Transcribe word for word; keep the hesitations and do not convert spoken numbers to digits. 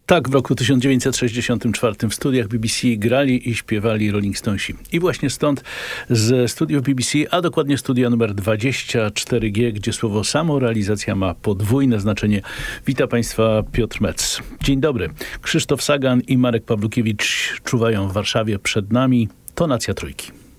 Tak, w roku tysiąc dziewięćset sześćdziesiątym czwartym w studiach B B C grali i śpiewali Rolling Stonesi. I właśnie stąd ze studiów B B C, a dokładnie studia numer dwadzieścia cztery G, gdzie słowo samorealizacja ma podwójne znaczenie. Witam Państwa, Piotr Metz. Dzień dobry. Krzysztof Sagan i Marek Pawlukiewicz czuwają w Warszawie. Przed nami tonacja trójki.